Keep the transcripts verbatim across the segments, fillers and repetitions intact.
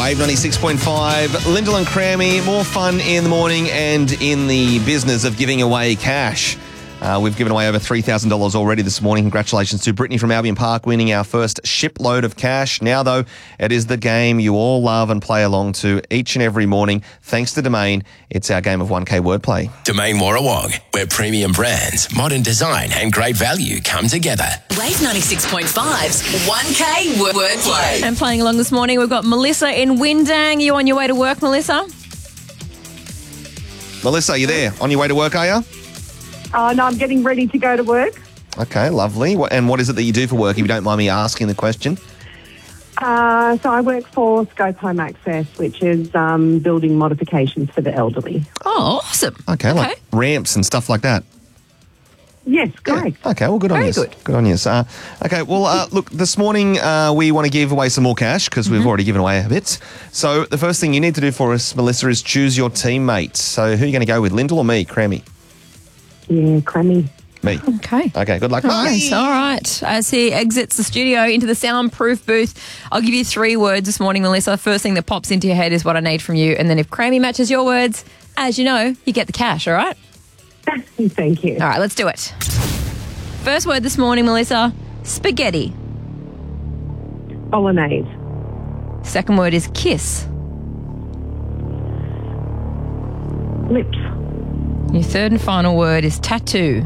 Wave ninety-six point five, Lyndall and Crammy, more fun in the morning and in the business of giving away cash. Uh, we've given away over three thousand dollars already this morning. Congratulations to Brittany from Albion Park winning our first shipload of cash. Now, though, it is the game you all love and play along to each and every morning. Thanks to Domain, it's our game of one K wordplay. Domain Warrawong, where premium brands, modern design and great value come together. Wave ninety-six point five's one K wordplay. And playing along this morning, we've got Melissa in Windang. You on your way to work, Melissa? Melissa, are you there? On your way to work, are you? Oh, no, I'm getting ready to go to work. Okay, lovely. What- And what is it that you do for work, if you don't mind me asking the question? Uh, so I work for Scope Home Access, which is um, building modifications for the elderly. Oh, awesome. Okay, like ramps and stuff like that. Yes, correct. Okay, well, good on Very you. good. Good on you. Uh, okay, well, uh, look, this morning uh, we want to give away some more cash because we've already given away a bit. So the first thing you need to do for us, Melissa, is choose your teammate. So who are you going to go with, Lyndall or me, Crammy? Yeah, Crammy. Me. Okay. Okay, good luck. Bye. Nice. All right. As he exits the studio into the soundproof booth, I'll give you three words this morning, Melissa. First thing that pops into your head is what I need from you. And then if Crammy matches your words, as you know, you get the cash, all right? Thank you. All right, let's do it. First word this morning, Melissa, spaghetti. Bolognese. Second word is kiss. Lips. Your third and final word is tattoo.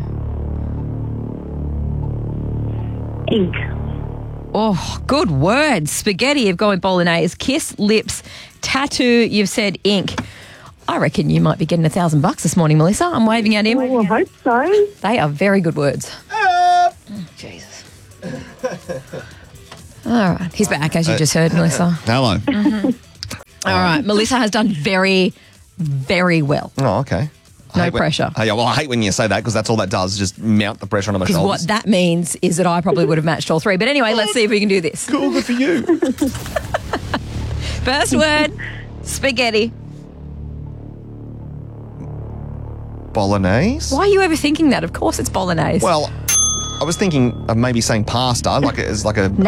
Ink. Oh, good words. Spaghetti, you've gone with bolognese. Kiss, lips, tattoo, you've said ink. I reckon you might be getting a thousand bucks this morning, Melissa. I'm waving at him. Oh, I hope so. They are very good words. Oh, Jesus. All right. He's back, as you just heard, Melissa. Hello. All right. Melissa has done very, very well. Oh, okay. I No hate when- pressure. Oh, yeah, well, I hate when you say that because that's all that does, is just mount the pressure on my Because shoulders. what that means is that I probably would have matched all three. But anyway, let's see if we can do this. Cool, good for you. First word, spaghetti. Bolognese? Why are you overthinking that? Of course it's bolognese. Well, I was thinking of maybe saying pasta, like a, as like a